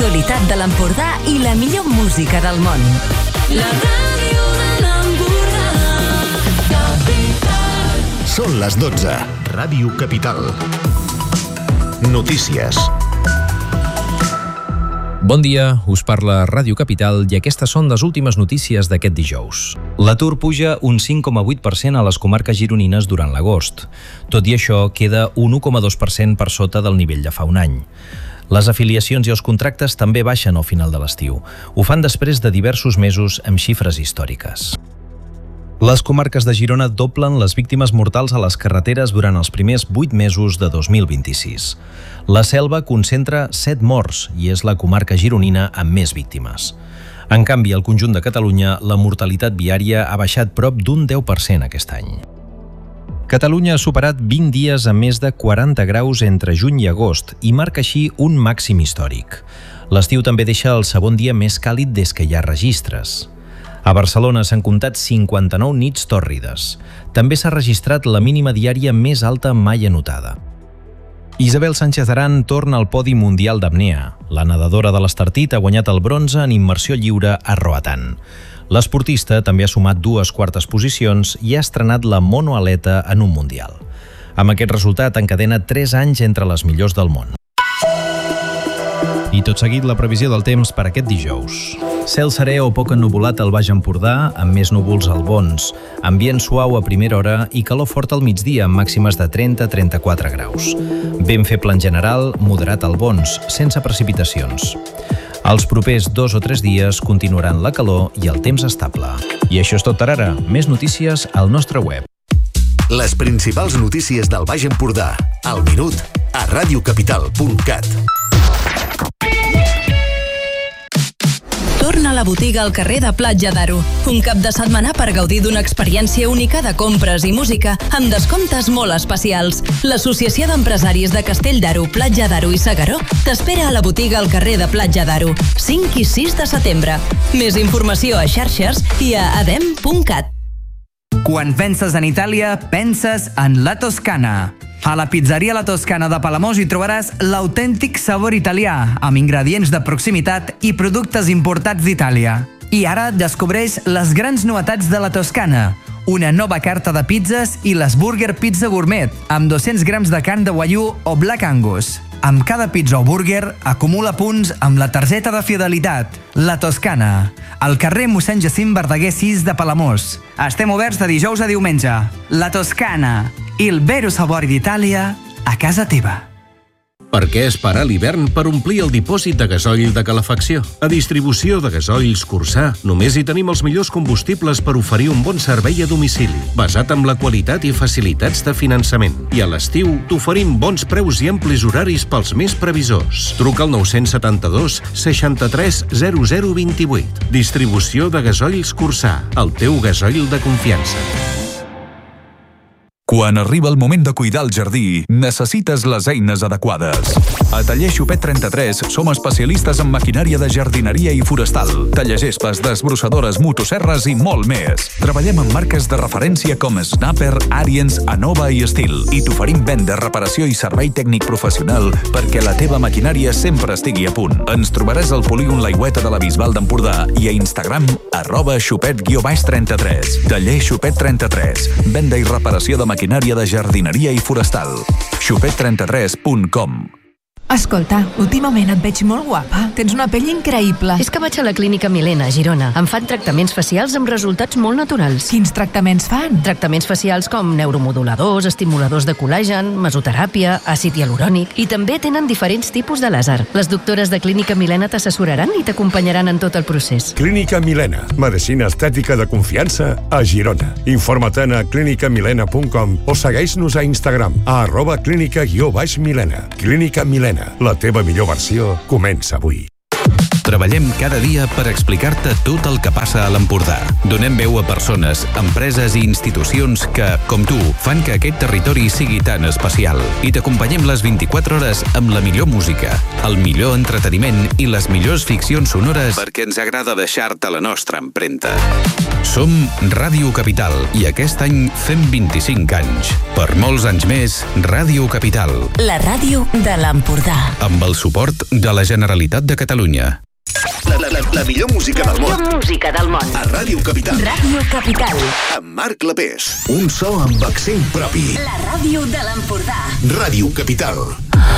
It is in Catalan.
l'actualitat de l'Empordà i la millor música del món. La ràdio de l'Empordà, Capital. Són les 12. Ràdio Capital. Notícies. Bon dia, us parla Ràdio Capital i aquestes són les últimes notícies d'aquest dijous. L'atur puja un 5,8% a les comarques gironines durant l'agost. Tot i això, queda un 1,2% per sota del nivell de fa un any. Les afiliacions i els contractes també baixen al final de l'estiu. Ho fan després de diversos mesos amb xifres històriques. Les comarques de Girona doblen les víctimes mortals a les carreteres durant els primers 8 mesos de 2026. La Selva concentra 7 morts i és la comarca gironina amb més víctimes. En canvi, al conjunt de Catalunya, la mortalitat viària ha baixat prop d'un 10% aquest any. Catalunya ha superat 20 dies a més de 40 graus entre juny i agost i marca així un màxim històric. L'estiu també deixa el segon dia més càlid des que hi ha registres. A Barcelona s'han comptat 59 nits tòrrides. També s'ha registrat la mínima diària més alta mai anotada. Isabel Sánchez Aran torna al podi mundial d'apnea. La nedadora de l'Estartit ha guanyat el bronze en immersió lliure a Roatan. L'esportista també ha sumat 2 quartes posicions i ha estrenat la monoaleta en un mundial. Amb aquest resultat encadena 3 anys entre les millors del món. I tot seguit la previsió del temps per aquest dijous. Cel serè o poc ennuvolat al Baix Empordà, amb més núvols al Bons. Ambient suau a primera hora i calor fort al migdia, amb màximes de 30-34 graus. Vent feble en general, moderat al Bons, sense precipitacions. Els propers 2 o 3 dies continuaran la calor i el temps estable. I això és tot per ara. Més notícies al nostre web. Les principals notícies del Baix Empordà. Al minut a radiocapital.cat. Torna a la botiga al carrer de Platja d'Aro. Un cap de setmana per gaudir d'una experiència única de compres i música amb descomptes molt especials. L'Associació d'Empresaris de Castell d'Aro, Platja d'Aro i Segaró t'espera a la botiga al carrer de Platja d'Aro, 5 i 6 de setembre. Més informació a xarxes i a adem.cat. Quan penses en Itàlia, penses en La Toscana. A la pizzeria La Toscana de Palamós hi trobaràs l'autèntic sabor italià, amb ingredients de proximitat i productes importats d'Itàlia. I ara descobreix les grans novetats de La Toscana. Una nova carta de pizzas i l'Sburger Pizza Gourmet, amb 200 grams de carn de Wagyu o Black Angus. Amb cada pizza o burger acumula punts amb la targeta de fidelitat. La Toscana, al carrer mossèn Jacint Verdaguer 6 de Palamós. Estem oberts de dijous a diumenge. La Toscana, il vero sabor d'Itàlia a casa teva. Per què esperar l'hivern per omplir el dipòsit de gasoil de calefacció? A Distribució de Gasoils Cursà només hi tenim els millors combustibles per oferir un bon servei a domicili, basat en la qualitat i facilitats de finançament. I a l'estiu t'oferim bons preus i amplis horaris pels més previsors. Truca al 972 63 0028. Distribució de Gasoils Cursà, el teu gasoil de confiança. Quan arriba el moment de cuidar el jardí, necessites les eines adequades. A Taller Xupet 33 som especialistes en maquinària de jardineria i forestal, tallegespes, desbrossadores, motosserres i molt més. Treballem amb marques de referència com Snapper, Ariens, Anova i Estil i t'oferim venda, reparació i servei tècnic professional perquè la teva maquinària sempre estigui a punt. Ens trobaràs al polígon L'aigüeta de la Bisbal d'Empordà i a Instagram @xupet_33. Taller Xupet 33. Venda i reparació de maquinària de jardineria i forestal. xupet33.com. Escolta, últimament et veig molt guapa. Tens una pell increïble. És que vaig a la Clínica Milena, a Girona. Em fan tractaments facials amb resultats molt naturals. Quins tractaments fan? Tractaments facials com neuromoduladors, estimuladors de col·lagen, mesoteràpia, àcid hialurònic i també tenen diferents tipus de làser. Les doctores de Clínica Milena t'assessoraran i t'acompanyaran en tot el procés. Clínica Milena, medicina estètica de confiança a Girona. Informa't a clinicamilena.com o segueix-nos a Instagram a @clínica_milena. Clínica Milena. La teva millor versió comença avui. Treballem cada dia per explicar-te tot el que passa a l'Empordà. Donem veu a persones, empreses i institucions que, com tu, fan que aquest territori sigui tan especial. I t'acompanyem les 24 hores amb la millor música, el millor entreteniment i les millors ficcions sonores perquè ens agrada deixar-te la nostra empremta. Som Ràdio Capital i aquest any fem 25 anys. Per molts anys més, Ràdio Capital. La ràdio de l'Empordà. Amb el suport de la Generalitat de Catalunya. La millor música del món. La millor música del món. A Ràdio Capital. Ràdio Capital. Amb Marc Clapés. Un so amb accent propi. La ràdio de l'Empordà. Ràdio Capital.